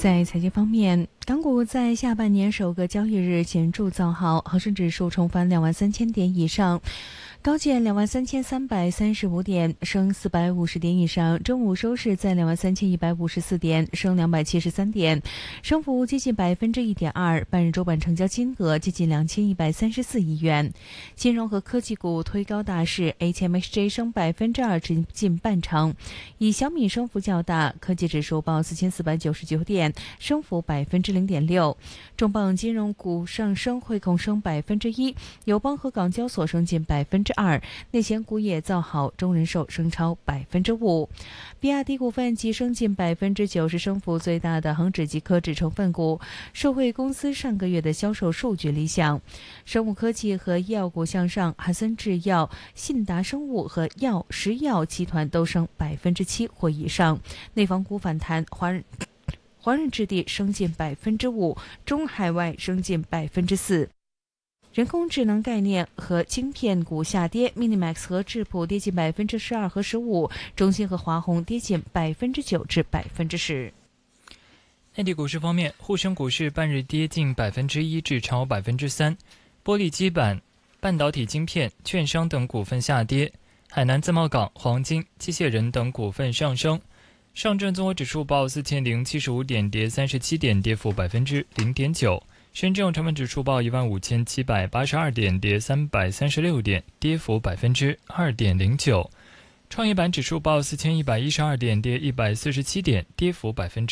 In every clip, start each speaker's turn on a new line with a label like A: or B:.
A: 在财经方面，港股在下半年首个交易日显著造好，恒生指数重返23000点以上，高见23335点，升450点以上。中午收市在23154点，升273点，升幅接近1.2%。半日周板成交金额接近2134亿元。金融和科技股推高大势 ，HMXJ 升2%，近半成。以小米升幅较大，科技指数报4499点，升幅0.6%。重磅金融股上升，汇控升1%，友邦和港交所升近2%，内险股也造好，中人寿升超5%。比亚迪股份急升近90%，是升幅最大的恒指及科指成分股，受惠公司上个月的销售数据理想。生物科技和医药股向上，汉森制药、信达生物和石药集团都升7%或以上。内房股反弹，华润置地升近5%，中海外升近4%。人工智能概念和晶片股下跌 ，Minimax 和智谱跌近12%和15%，中芯和华虹跌近9%至10%。
B: 内地股市方面，沪深股市半日跌近1%至超3%，玻璃基板、半导体晶片、券商等股份下跌，海南自贸港、黄金、机械人等股份上升。上证综合指数报4075点，跌37点，跌幅0.9%。深证成分指数报15782点，跌336点，跌幅2.09%。创业板指数报4112点，跌147点，跌幅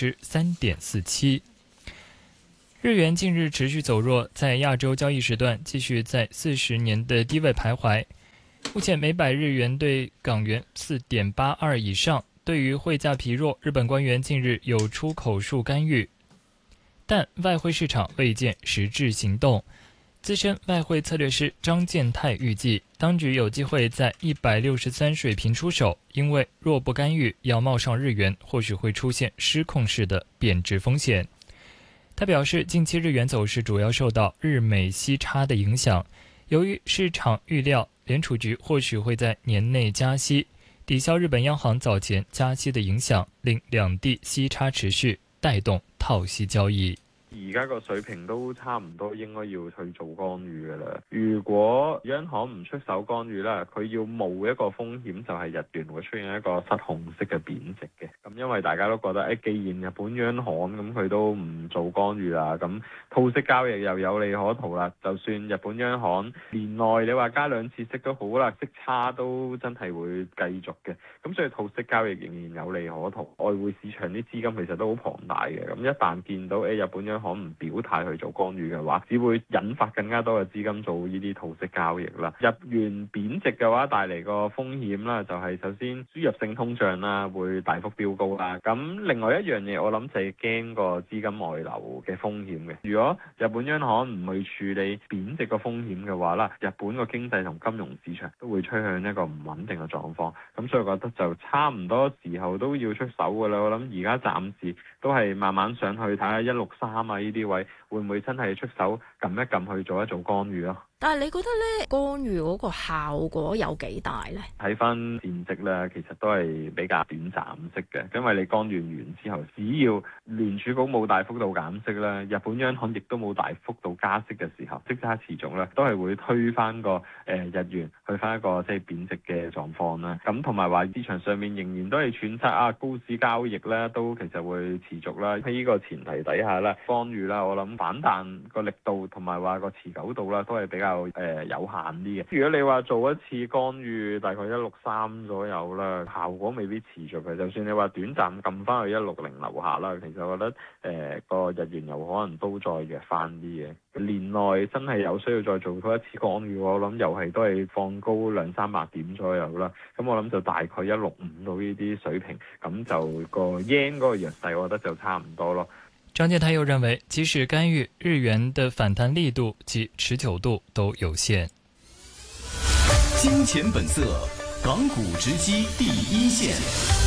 B: 3.47%。日元近日持续走弱，在亚洲交易时段继续在40年的低位徘徊。目前每百日元对港元4.82以上。对于汇价疲弱，日本官员近日有出口术干预，但外汇市场未见实质行动。资深外汇策略师张建泰预计，当局有机会在163水平出手，因为若不干预，要冒上日元或许会出现失控式的贬值风险。他表示，近期日元走势主要受到日美息差的影响，由于市场预料联储局或许会在年内加息，抵消日本央行早前加息的影响，令两地息差持续，带动套息交易。
C: 而家個水平都差唔多應該要去做干預嘅啦。如果央行唔出手干預啦，佢要冒一個風險就係日元會出現一個失控式嘅貶值嘅。咁因為大家都覺得既然日本央行咁佢都唔做干預啦，咁套息交易又有利可圖啦。就算日本央行年內你話加2次息都好啦，息差都真係會繼續嘅。咁所以套息交易仍然有利可圖。外匯市場啲資金其實都好龐大嘅。咁一旦見到日本央行唔表態去做干預嘅話，只會引發更加多嘅資金做呢啲套息交易啦。日元貶值嘅話，帶嚟個風險啦，就係首先輸入性通脹啦，會大幅飆高啦。咁另外一樣嘢，我諗就係驚個資金外流嘅風險嘅。如果日本央行唔去處理貶值個風險嘅話啦，日本個經濟同金融市場都會趨向一個唔穩定嘅狀況。咁所以我覺得就差唔多時候都要出手㗎啦。我諗而家暫時都係慢慢上去睇下163啊呢啲位會唔會真係出手撳一撳去做一做干預咯？
D: 但係你覺得咧干預嗰個效果有幾大咧？
C: 睇翻戰績咧，其實都係比較短暫式嘅，因為你干預完之後，只要聯儲局冇大幅度減息咧，日本央行亦都冇大幅度加息嘅時候，息差持續咧，都係會推翻個日元去翻一個即係貶值嘅狀況啦。咁同埋話市場上面仍然都係揣測高市交易咧，都其實會持續啦。喺呢個前提底下咧，干預啦，我諗反彈個力度同埋話個持久度啦，都係比較有限啲嘅。如果你話做一次干預大概163左右啦，效果未必持續嘅。就算你話短暫撳翻去160樓下啦，其實我覺得個日元有可能都再弱翻啲嘅。年內真係有需要再做多一次干預，我諗又係都係放高200-300點左右啦。咁我諗就大概165到呢啲水平，咁就個 yen 嗰個弱勢，我覺得就差唔多咯。
B: 张建泰又认为，即使干预，日元的反弹力度及持久度都有限。
E: 金钱本色，港股直击第一线。